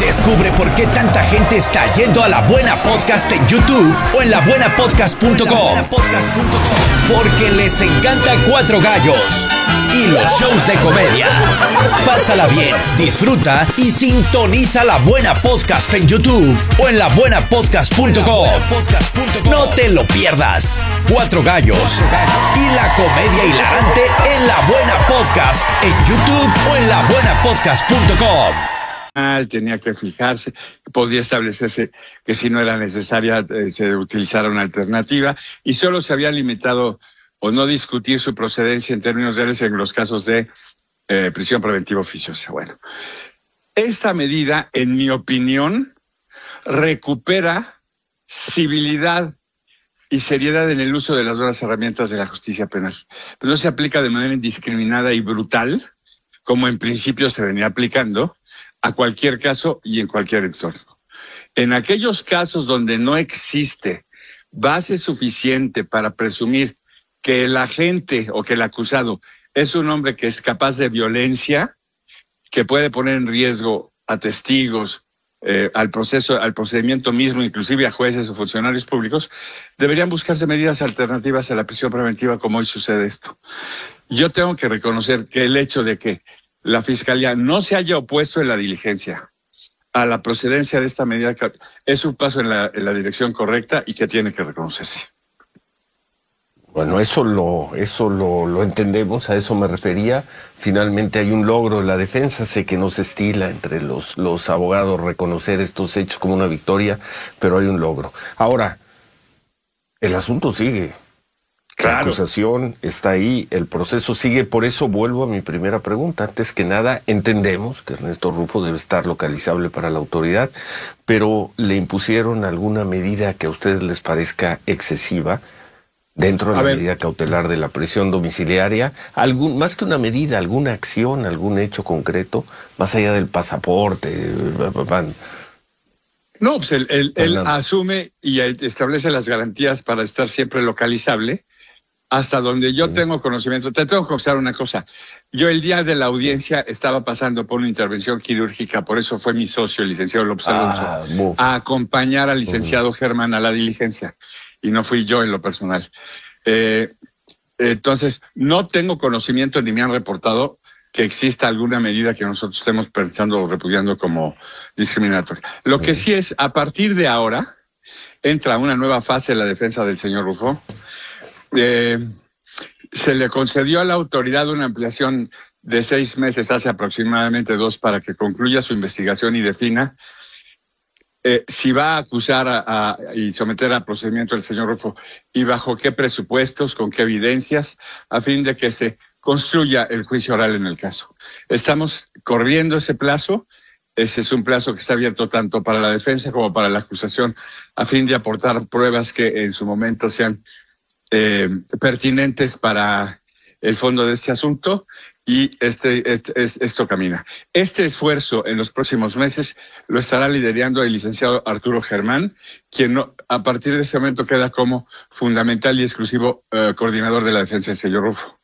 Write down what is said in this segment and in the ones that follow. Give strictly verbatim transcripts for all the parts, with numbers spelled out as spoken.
Descubre por qué tanta gente está yendo a La Buena Podcast en YouTube o en la buena podcast punto com. Porque les encanta Cuatro Gallos y los shows de comedia. Pásala bien, disfruta y sintoniza La Buena Podcast en YouTube o en la buena podcast punto com. No te lo pierdas. Cuatro Gallos y la comedia hilarante en La Buena Podcast en YouTube o en la buena podcast punto com. Tenía que fijarse, podía establecerse que si no era necesaria eh, se utilizara una alternativa y solo se había limitado o no discutir su procedencia en términos reales en los casos de eh, prisión preventiva oficiosa. Bueno, esta medida, en mi opinión, recupera civilidad y seriedad en el uso de las nuevas herramientas de la justicia penal. Pero no se aplica de manera indiscriminada y brutal, como en principio se venía aplicando, a cualquier caso y en cualquier entorno. En aquellos casos donde no existe base suficiente para presumir que el agente o que el acusado es un hombre que es capaz de violencia, que puede poner en riesgo a testigos, eh, al proceso, al procedimiento mismo, inclusive a jueces o funcionarios públicos, deberían buscarse medidas alternativas a la prisión preventiva, como hoy sucede esto. Yo tengo que reconocer que el hecho de que la Fiscalía no se haya opuesto en la diligencia a la procedencia de esta medida es un paso en la, en la dirección correcta y que tiene que reconocerse. Bueno, eso lo eso lo, lo entendemos, a eso me refería. Finalmente hay un logro en la defensa, sé que no se estila entre los, los abogados reconocer estos hechos como una victoria, pero hay un logro. Ahora, el asunto sigue. Claro. La acusación está ahí, el proceso sigue, por eso vuelvo a mi primera pregunta. Antes que nada, entendemos que Ernesto Rufo debe estar localizable para la autoridad, pero ¿le impusieron alguna medida que a ustedes les parezca excesiva dentro de a la ver. medida cautelar de la prisión domiciliaria? Algún, más que una medida, alguna acción, algún hecho concreto, más allá del pasaporte. No, pues él, él, él asume y establece las garantías para estar siempre localizable. Hasta donde yo tengo conocimiento, te tengo que confesar una cosa. Yo el día de la audiencia estaba pasando por una intervención quirúrgica, por eso fue mi socio, el licenciado López Alonso, ah, a acompañar al licenciado uh-huh. Germán a la diligencia, y no fui yo en lo personal. Eh, entonces, no tengo conocimiento ni me han reportado que exista alguna medida que nosotros estemos pensando o repudiando como discriminatoria. Lo que sí es, a partir de ahora, entra una nueva fase de la defensa del señor Rufo. Eh, se le concedió a la autoridad una ampliación de seis meses, hace aproximadamente dos, para que concluya su investigación y defina eh, si va a acusar a, a, y someter a procedimiento al señor Rufo y bajo qué presupuestos, con qué evidencias, a fin de que se construya el juicio oral en el caso. Estamos corriendo ese plazo. Ese es un plazo que está abierto tanto para la defensa como para la acusación, a fin de aportar pruebas que en su momento sean Eh, pertinentes para el fondo de este asunto, y este, este, este esto camina. Este esfuerzo en los próximos meses lo estará liderando el licenciado Arturo Germán, quien no, a partir de este momento queda como fundamental y exclusivo eh, coordinador de la defensa del señor Rufo.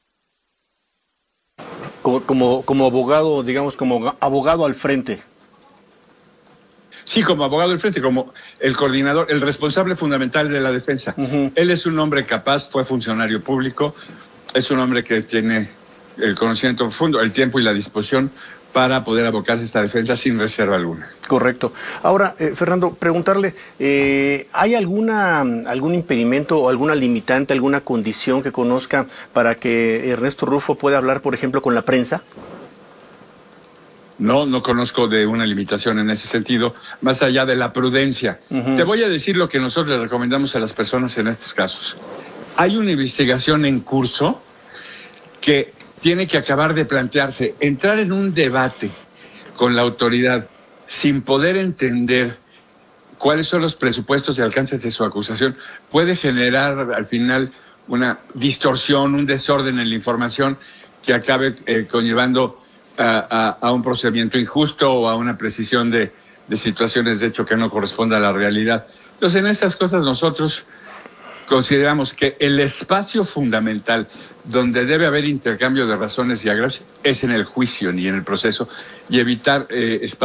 Como, como, como abogado, digamos, como abogado al frente. Sí, como abogado del frente, como el coordinador, el responsable fundamental de la defensa. Uh-huh. Él es un hombre capaz, fue funcionario público, es un hombre que tiene el conocimiento profundo, el tiempo y la disposición para poder abocarse a esta defensa sin reserva alguna. Correcto. Ahora, eh, Fernando, preguntarle, eh, ¿hay alguna algún impedimento o alguna limitante, alguna condición que conozca para que Ernesto Rufo pueda hablar, por ejemplo, con la prensa? No, no conozco de una limitación en ese sentido, más allá de la prudencia. Uh-huh. Te voy a decir lo que nosotros le recomendamos a las personas en estos casos. Hay una investigación en curso que tiene que acabar de plantearse. Entrar en un debate con la autoridad sin poder entender cuáles son los presupuestos y alcances de su acusación puede generar al final una distorsión, un desorden en la información que acabe eh, conllevando A, a, a un procedimiento injusto o a una precisión de, de situaciones de hecho que no corresponde a la realidad. Entonces, en estas cosas nosotros consideramos que el espacio fundamental donde debe haber intercambio de razones y agravios es en el juicio y en el proceso, y evitar eh, espacios